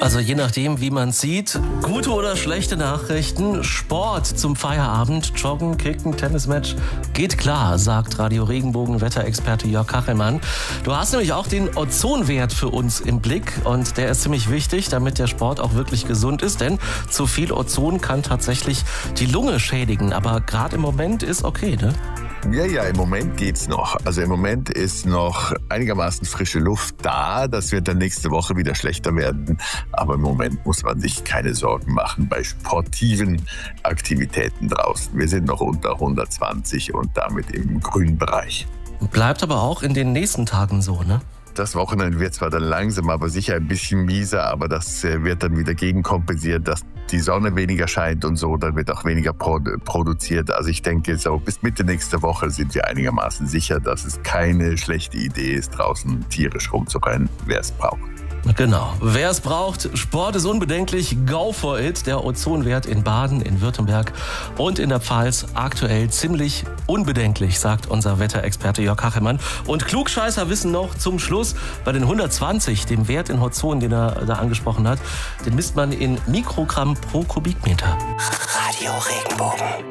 Also je nachdem, wie man sieht, gute oder schlechte Nachrichten, Sport zum Feierabend, Joggen, Kicken, Tennismatch, geht klar, sagt Radio Regenbogen Wetterexperte Jörg Kachelmann. Du hast nämlich auch den Ozonwert für uns im Blick und der ist ziemlich wichtig, damit der Sport auch wirklich gesund ist, denn zu viel Ozon kann tatsächlich die Lunge schädigen, aber gerade im Moment ist okay, ne? Ja, im Moment geht's noch. Also im Moment ist noch einigermaßen frische Luft da. Das wird dann nächste Woche wieder schlechter werden. Aber im Moment muss man sich keine Sorgen machen bei sportiven Aktivitäten draußen. Wir sind noch unter 120 und damit im grünen Bereich. Bleibt aber auch in den nächsten Tagen so, ne? Das Wochenende wird zwar dann langsam, aber sicher ein bisschen mieser, aber das wird dann wieder gegenkompensiert, dass die Sonne weniger scheint und so, dann wird auch weniger produziert. Also ich denke, so bis Mitte nächster Woche sind wir einigermaßen sicher, dass es keine schlechte Idee ist, draußen tierisch rumzurennen, wer es braucht. Genau. Wer es braucht, Sport ist unbedenklich, go for it. Der Ozonwert in Baden, in Württemberg und in der Pfalz aktuell ziemlich unbedenklich, sagt unser Wetterexperte Jörg Kachelmann. Und Klugscheißer wissen noch zum Schluss, bei den 120, dem Wert in Ozon, den er da angesprochen hat, den misst man in Mikrogramm pro Kubikmeter. Radio Regenbogen.